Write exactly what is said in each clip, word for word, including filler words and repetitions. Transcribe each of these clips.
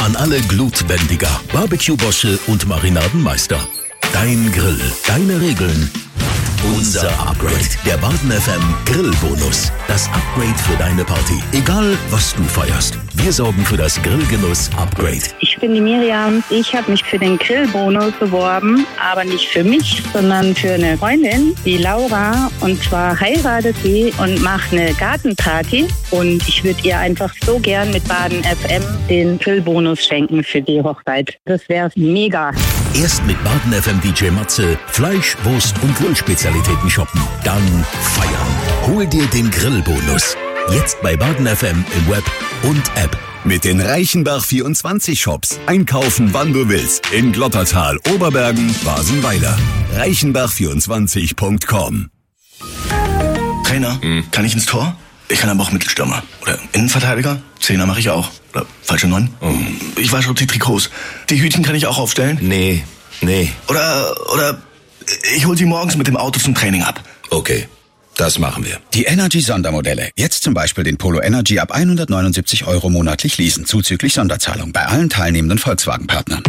An alle Glutbändiger, Barbecue-Bosche und Marinadenmeister. Dein Grill, deine Regeln. Unser Upgrade. Der Baden F M Grillbonus. Das Upgrade für deine Party. Egal, was du feierst. Wir sorgen für das Grillgenuss-Upgrade. Ich bin die Miriam. Ich habe mich für den Grillbonus beworben, aber nicht für mich, sondern für eine Freundin, die Laura. Und zwar heiratet sie und macht eine Gartenparty. Und ich würde ihr einfach so gern mit Baden F M den Grillbonus schenken für die Hochzeit. Das wäre mega. Erst mit Baden F M D J Matze Fleisch, Wurst und Grillspezialitäten shoppen. Dann feiern. Hol dir den Grillbonus. Jetzt bei Baden F M im Web und App. Mit den Reichenbach vierundzwanzig Shops. Einkaufen, wann du willst. In Glottertal, Oberbergen, Basenweiler. reichenbach vierundzwanzig punkt com. Trainer, hm. kann ich ins Tor? Ich kann aber auch Mittelstürmer. Oder Innenverteidiger. Zehner mache ich auch. Oder falsche Neun. Oh. Ich wasche auch die Trikots. Die Hütchen kann ich auch aufstellen. Nee, nee. Oder, oder ich hol sie morgens mit dem Auto zum Training ab. Okay, das machen wir. Die Energy-Sondermodelle. Jetzt zum Beispiel den Polo Energy ab hundertneunundsiebzig Euro monatlich leasen, zuzüglich Sonderzahlung bei allen teilnehmenden Volkswagen-Partnern.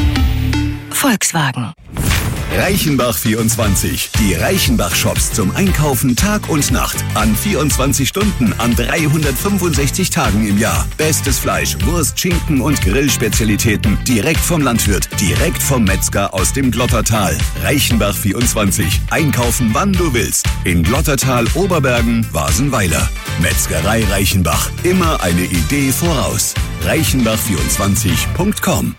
Volkswagen. Reichenbach vierundzwanzig. Die Reichenbach-Shops zum Einkaufen Tag und Nacht. An vierundzwanzig Stunden, an dreihundertfünfundsechzig Tagen im Jahr. Bestes Fleisch, Wurst, Schinken und Grillspezialitäten. Direkt vom Landwirt, direkt vom Metzger aus dem Glottertal. Reichenbach vierundzwanzig. Einkaufen, wann du willst. In Glottertal, Oberbergen, Basenweiler. Metzgerei Reichenbach. Immer eine Idee voraus. reichenbach vierundzwanzig punkt com.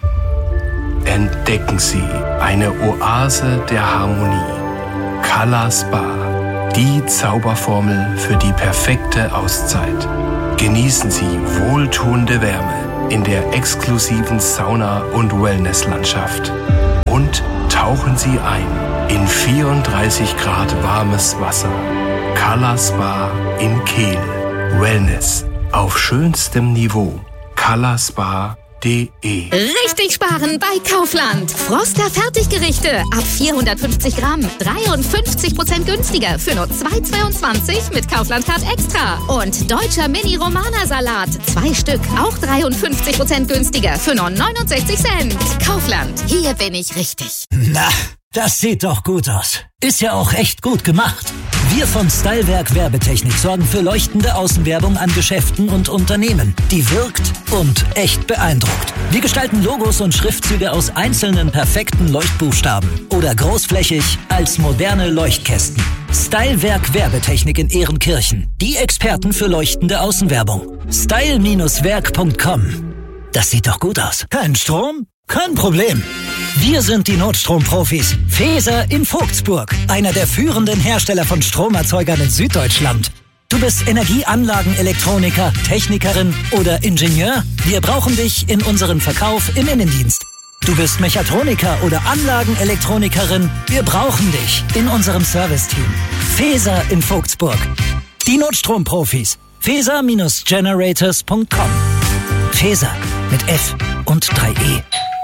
Entdecken Sie eine Oase der Harmonie. Color Spa, die Zauberformel für die perfekte Auszeit. Genießen Sie wohltuende Wärme in der exklusiven Sauna- und Wellnesslandschaft. Und tauchen Sie ein in vierunddreißig Grad warmes Wasser. Color Spa in Kehl. Wellness auf schönstem Niveau. color spa punkt de. Richtig sparen bei Kaufland. Froster Fertiggerichte ab vierhundertfünfzig Gramm. dreiundfünfzig Prozent günstiger für nur zwei Euro zweiundzwanzig mit Kaufland-Card Extra. Und deutscher Mini-Romana-Salat. Zwei Stück, auch dreiundfünfzig Prozent günstiger für nur neunundsechzig Cent. Kaufland, hier bin ich richtig. Na, das sieht doch gut aus. Ist ja auch echt gut gemacht. Wir von Stylewerk Werbetechnik sorgen für leuchtende Außenwerbung an Geschäften und Unternehmen, die wirkt und echt beeindruckt. Wir gestalten Logos und Schriftzüge aus einzelnen perfekten Leuchtbuchstaben oder großflächig als moderne Leuchtkästen. Stylewerk Werbetechnik in Ehrenkirchen. Die Experten für leuchtende Außenwerbung. style Werk punkt com. Das sieht doch gut aus. Kein Strom? Kein Problem. Wir sind die Notstromprofis. Feser in Vogtsburg, einer der führenden Hersteller von Stromerzeugern in Süddeutschland. Du bist Energieanlagenelektroniker, Technikerin oder Ingenieur? Wir brauchen dich in unserem Verkauf im Innendienst. Du bist Mechatroniker oder Anlagenelektronikerin? Wir brauchen dich in unserem Serviceteam. Feser in Vogtsburg. Die Notstromprofis. feser Generators punkt com. Feser mit F und drei E.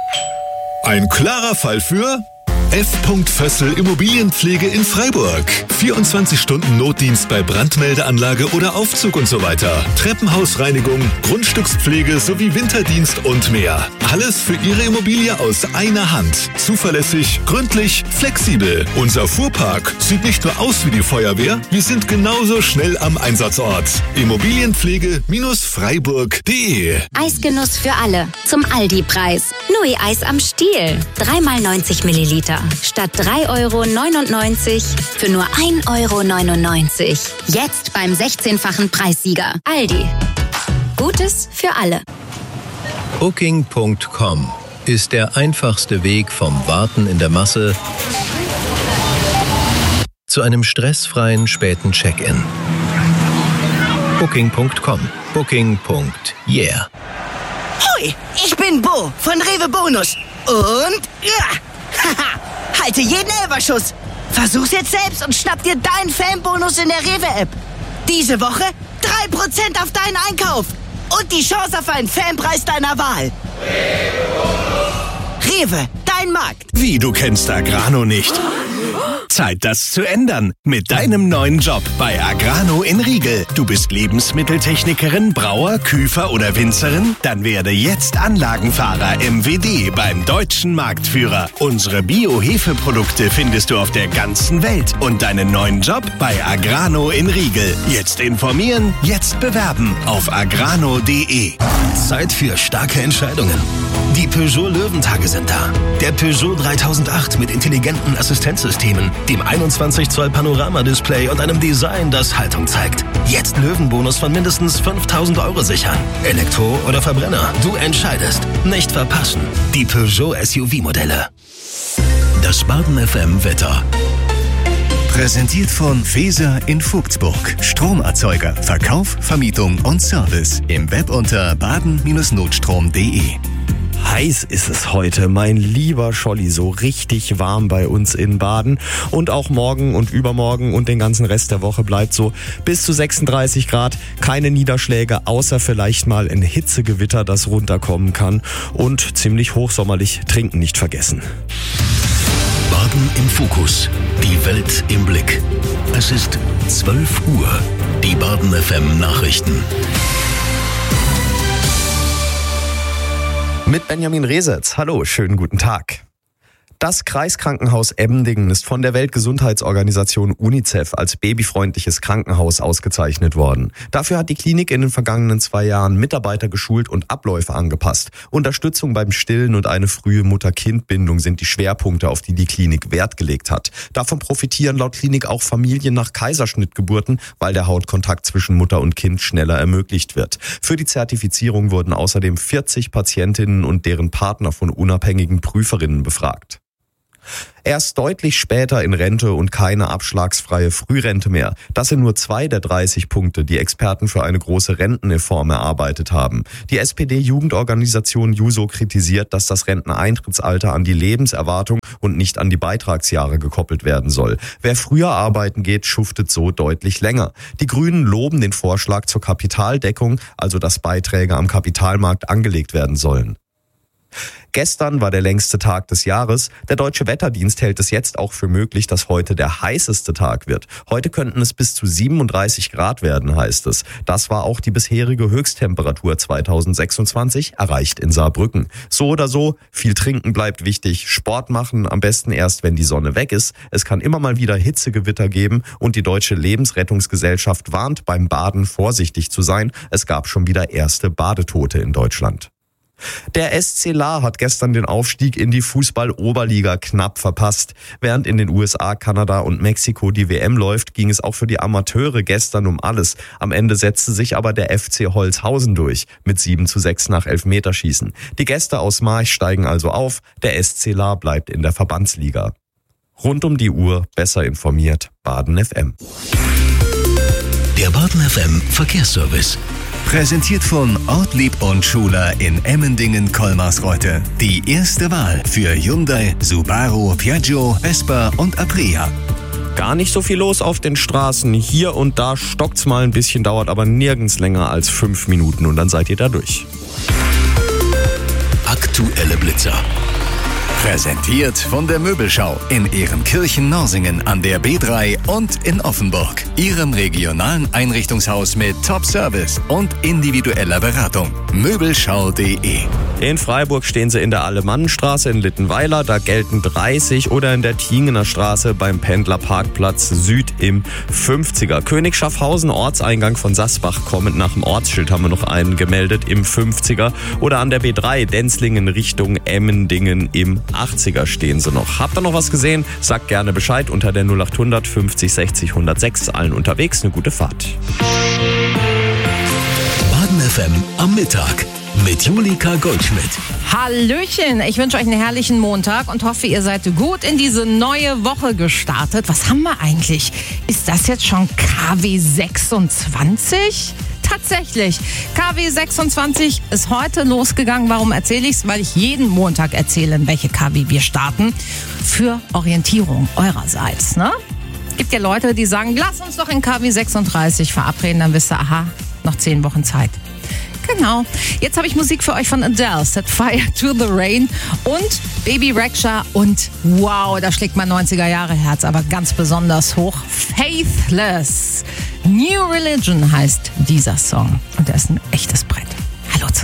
Ein klarer Fall für F. Fössl Immobilienpflege in Freiburg. vierundzwanzig Stunden Notdienst bei Brandmeldeanlage oder Aufzug und so weiter. Treppenhausreinigung, Grundstückspflege sowie Winterdienst und mehr. Alles für Ihre Immobilie aus einer Hand. Zuverlässig, gründlich, flexibel. Unser Fuhrpark sieht nicht nur aus wie die Feuerwehr, wir sind genauso schnell am Einsatzort. Immobilienpflege-freiburg punkt de. Eisgenuss für alle. Zum Aldi-Preis. Nui Eis am Stiel. Dreimal neunzig Milliliter. Statt drei Euro neunundneunzig für nur ein Euro neunundneunzig. Jetzt beim sechzehnfachen Preissieger. Aldi. Gutes für alle. Booking punkt com ist der einfachste Weg vom Warten in der Masse zu einem stressfreien späten Check-in. Booking punkt com. Booking. Yeah. Hoi, ich bin Bo von Rewe Bonus. Und ja, haha, halte jeden Elberschuss. Versuch's jetzt selbst und schnapp dir deinen Fanbonus in der Rewe-App. Diese Woche drei Prozent auf deinen Einkauf. Und die Chance auf einen Fanpreis deiner Wahl. Rewe, dein Markt. Wie, du kennst Agrano nicht? Zeit, das zu ändern. Mit deinem neuen Job bei Agrano in Riegel. Du bist Lebensmitteltechnikerin, Brauer, Küfer oder Winzerin? Dann werde jetzt Anlagenfahrer M W D beim deutschen Marktführer. Unsere Bio-Hefeprodukte findest du auf der ganzen Welt. Und deinen neuen Job bei Agrano in Riegel. Jetzt informieren, jetzt bewerben auf agrano punkt de. Zeit für starke Entscheidungen. Die Peugeot Löwentage sind da. Der Peugeot dreitausendacht mit intelligenten Assistenzsystemen, dem einundzwanzig Zoll Panorama-Display und einem Design, das Haltung zeigt. Jetzt Löwenbonus von mindestens fünftausend Euro sichern. Elektro oder Verbrenner, du entscheidest. Nicht verpassen. Die Peugeot S U V-Modelle. Das Baden F M Wetter. Präsentiert von Feser in Vogtsburg. Stromerzeuger, Verkauf, Vermietung und Service. Im Web unter baden Notstrom punkt de. Heiß ist es heute, mein lieber Scholli, so richtig warm bei uns in Baden. Und auch morgen und übermorgen und den ganzen Rest der Woche bleibt so bis zu sechsunddreißig Grad. Keine Niederschläge, außer vielleicht mal ein Hitzegewitter, das runterkommen kann. Und ziemlich hochsommerlich, trinken nicht vergessen. Baden im Fokus. Die Welt im Blick. Es ist zwölf Uhr. Die Baden F M Nachrichten. Mit Benjamin Resetz. Hallo, schönen guten Tag. Das Kreiskrankenhaus Emmendingen ist von der Weltgesundheitsorganisation UNICEF als babyfreundliches Krankenhaus ausgezeichnet worden. Dafür hat die Klinik in den vergangenen zwei Jahren Mitarbeiter geschult und Abläufe angepasst. Unterstützung beim Stillen und eine frühe Mutter-Kind-Bindung sind die Schwerpunkte, auf die die Klinik Wert gelegt hat. Davon profitieren laut Klinik auch Familien nach Kaiserschnittgeburten, weil der Hautkontakt zwischen Mutter und Kind schneller ermöglicht wird. Für die Zertifizierung wurden außerdem vierzig Patientinnen und deren Partner von unabhängigen Prüferinnen befragt. Erst deutlich später in Rente und keine abschlagsfreie Frührente mehr. Das sind nur zwei der dreißig Punkte, die Experten für eine große Rentenreform erarbeitet haben. Die S P D-Jugendorganisation Juso kritisiert, dass das Renteneintrittsalter an die Lebenserwartung und nicht an die Beitragsjahre gekoppelt werden soll. Wer früher arbeiten geht, schuftet so deutlich länger. Die Grünen loben den Vorschlag zur Kapitaldeckung, also dass Beiträge am Kapitalmarkt angelegt werden sollen. Gestern war der längste Tag des Jahres. Der Deutsche Wetterdienst hält es jetzt auch für möglich, dass heute der heißeste Tag wird. Heute könnten es bis zu siebenunddreißig Grad werden, heißt es. Das war auch die bisherige Höchsttemperatur zweitausendsechsundzwanzig, erreicht in Saarbrücken. So oder so, viel trinken bleibt wichtig. Sport machen am besten erst, wenn die Sonne weg ist. Es kann immer mal wieder Hitzegewitter geben und die Deutsche Lebensrettungsgesellschaft warnt, beim Baden vorsichtig zu sein. Es gab schon wieder erste Badetote in Deutschland. Der S C Lahr hat gestern den Aufstieg in die Fußball-Oberliga knapp verpasst. Während in den U S A, Kanada und Mexiko die W M läuft, ging es auch für die Amateure gestern um alles. Am Ende setzte sich aber der F C Holzhausen durch, mit sieben zu sechs nach Elfmeterschießen. Die Gäste aus March steigen also auf, der S C Lahr bleibt in der Verbandsliga. Rund um die Uhr, besser informiert, Baden F M. Der Baden F M Verkehrsservice. Präsentiert von Ortlieb und Schuler in Emmendingen-Kolmarsreuth. Die erste Wahl für Hyundai, Subaru, Piaggio, Vespa und Aprilia. Gar nicht so viel los auf den Straßen. Hier und da stockt's mal ein bisschen, dauert aber nirgends länger als fünf Minuten und dann seid ihr da durch. Aktuelle Blitzer. Präsentiert von der Möbelschau in Ehrenkirchen-Norsingen an der B drei und in Offenburg. Ihrem regionalen Einrichtungshaus mit Top-Service und individueller Beratung. Möbelschau punkt de. In Freiburg stehen sie in der Alemannenstraße in Littenweiler, da gelten dreißig, oder in der Tingener Straße beim Pendlerparkplatz Süd im fünfziger. König Schaffhausen, Ortseingang von Sasbach, kommend nach dem Ortsschild haben wir noch einen gemeldet im fünfziger. Oder an der B drei Denzlingen Richtung Emmendingen im achtziger stehen sie noch. Habt ihr noch was gesehen? Sagt gerne Bescheid unter der null acht hundert fünfzig sechzig hundertsechs. Allen unterwegs eine gute Fahrt. Baden F M am Mittag mit Julika Goldschmidt. Hallöchen, ich wünsche euch einen herrlichen Montag und hoffe, ihr seid gut in diese neue Woche gestartet. Was haben wir eigentlich? Ist das jetzt schon K W sechsundzwanzig? Tatsächlich, K W sechsundzwanzig ist heute losgegangen. Warum erzähle ich es? Weil ich jeden Montag erzähle, in welche K W wir starten. Für Orientierung eurerseits, ne? Gibt ja Leute, die sagen, lass uns doch in K W sechsunddreißig verabreden. Dann wisst ihr, aha, noch zehn Wochen Zeit. Genau. Jetzt habe ich Musik für euch von Adele, Set Fire to the Rain. Und Baby Rexha und wow, da schlägt mein neunziger Jahre Herz aber ganz besonders hoch. Faithless. New Religion heißt dieser Song und der ist ein echtes Brett.